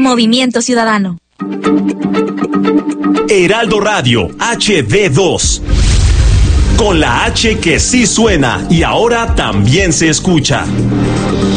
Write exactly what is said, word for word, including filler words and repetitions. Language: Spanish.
Movimiento Ciudadano. Heraldo Radio, H D dos. Con la H que sí suena y ahora también se escucha.